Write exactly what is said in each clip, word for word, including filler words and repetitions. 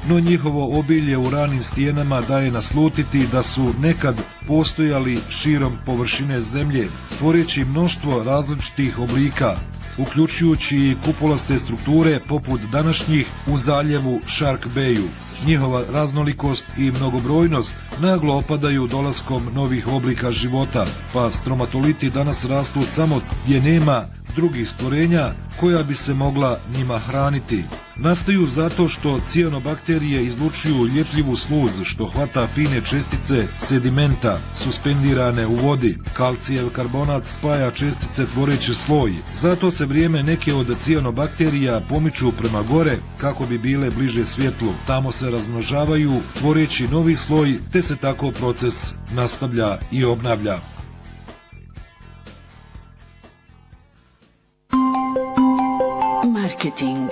no njihovo obilje u ranim stijenama daje naslutiti da su nekad postojali širom površine zemlje, tvoreći mnoštvo različitih oblika, uključujući i kupolaste strukture poput današnjih u zaljevu Shark Bayu. Njihova raznolikost i mnogobrojnost naglo opadaju dolaskom novih oblika života, pa stromatoliti danas rastu samo gdje nema drugih stvorenja koja bi se mogla njima hraniti. Nastaju zato što cijanobakterije izlučuju ljepljivu sluz što hvata fine čestice sedimenta suspendirane u vodi. Kalcijev karbonat spaja čestice tvoreći sloj. Zato se vrijeme neke od cijanobakterija pomiču prema gore kako bi bile bliže svjetlu. Tamo se razmnožavaju tvoreći novi sloj, te se tako proces nastavlja i obnavlja. Marketing.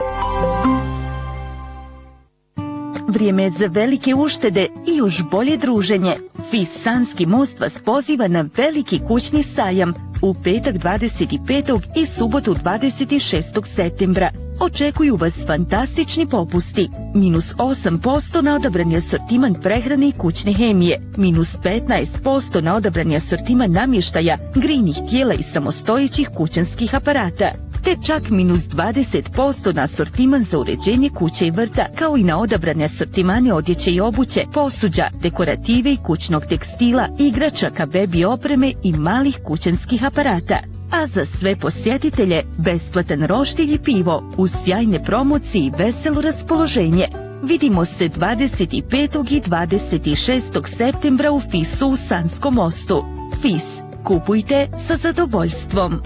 Vrijeme je za velike uštede i još bolje druženje. Fis Sanski most vas poziva na veliki kućni sajam u petak dvadeset petog i subotu dvadeset šestog septembra. Očekuju vas fantastični popusti. Minus osam posto na odabrani asortiman prehrane i kućne hemije. Minus petnaest posto na odabrani asortiman namještaja, grijnih tijela i samostojećih kućanskih aparata. Te čak minus dvadeset posto na asortiman za uređenje kuće i vrta, kao i na odabrane asortimane odjeće i obuće, posuđa, dekorative i kućnog tekstila, igračaka, bebi opreme i malih kućanskih aparata. A za sve posjetitelje besplatan roštilj i pivo uz sjajne promocije i veselo raspoloženje. Vidimo se dvadeset petog i dvadeset šestog septembra u Fisu u Sanskom mostu. Fis, kupujte sa zadovoljstvom.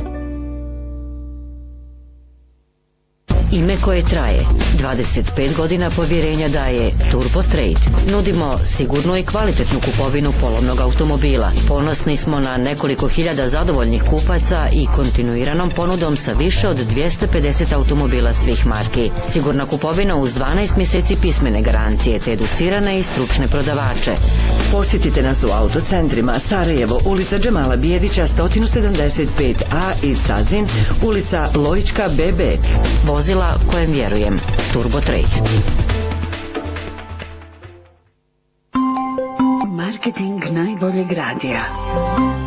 Ime koje traje. dvadeset pet godina povjerenja daje Turbo Trade. Nudimo sigurnu i kvalitetnu kupovinu polovnog automobila. Ponosni smo na nekoliko hiljada zadovoljnih kupaca i kontinuiranom ponudom sa više od dvjesto pedeset automobila svih marki. Sigurna kupovina uz dvanaest mjeseci pismene garancije te educirane i stručne prodavače. Posjetite nas u autocentrima Sarajevo, ulica Džemala Bijedića sto sedamdeset pet a i Cazin, ulica Lojička B B. Vozila kojem vjerujem. Turbo Trade. Marketing najboljeg radija.